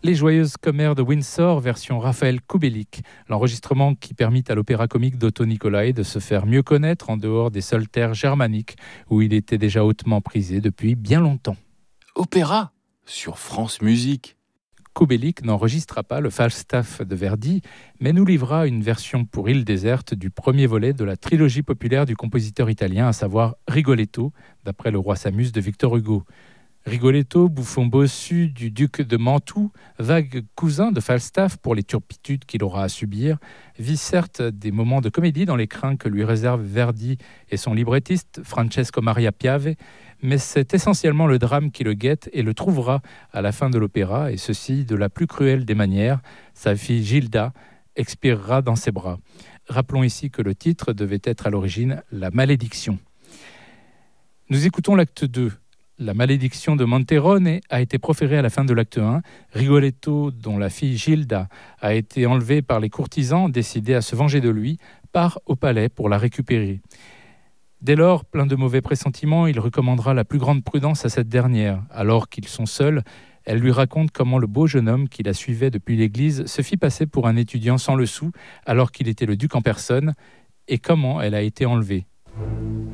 Les joyeuses commères de Windsor, version Raphaël Kubelik, l'enregistrement qui permit à l'opéra comique d'Otto Nicolai de se faire mieux connaître en dehors des seules terres germaniques, où il était déjà hautement prisé depuis bien longtemps. Opéra sur France Musique. Kubelik n'enregistra pas le Falstaff de Verdi, mais nous livra une version pour île déserte du premier volet de la trilogie populaire du compositeur italien, à savoir Rigoletto, d'après le roi Samus de Victor Hugo. Rigoletto, bouffon bossu du duc de Mantoue, vague cousin de Falstaff pour les turpitudes qu'il aura à subir, vit certes des moments de comédie dans les crins que lui réservent Verdi et son librettiste Francesco Maria Piave, mais c'est essentiellement le drame qui le guette et le trouvera à la fin de l'opéra, et ceci de la plus cruelle des manières. Sa fille Gilda expirera dans ses bras. Rappelons ici que le titre devait être à l'origine La Malédiction. Nous écoutons l'acte 2. La malédiction de Monterone a été proférée à la fin de l'acte 1. Rigoletto, dont la fille Gilda a été enlevée par les courtisans décidés à se venger de lui, part au palais pour la récupérer. Dès lors, plein de mauvais pressentiments, il recommandera la plus grande prudence à cette dernière. Alors qu'ils sont seuls, elle lui raconte comment le beau jeune homme qui la suivait depuis l'église se fit passer pour un étudiant sans le sou, alors qu'il était le duc en personne, et comment elle a été enlevée.